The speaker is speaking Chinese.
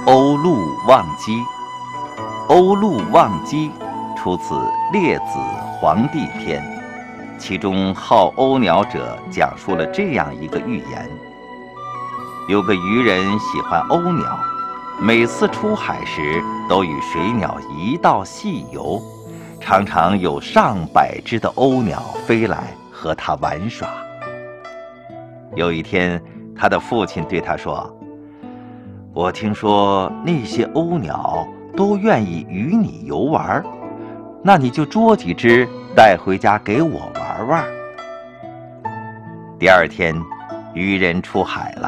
鸥鹭忘机。鸥鹭忘机出自《列子·黄帝篇》，其中好鸥鸟者讲述了这样一个寓言：有个渔人喜欢鸥鸟，每次出海时都与水鸟一道戏游，常常有上百只的鸥鸟飞来和他玩耍。有一天，他的父亲对他说：我听说那些鸥鸟都愿意与你游玩，那你就捉几只带回家给我玩玩。第二天，渔人出海了，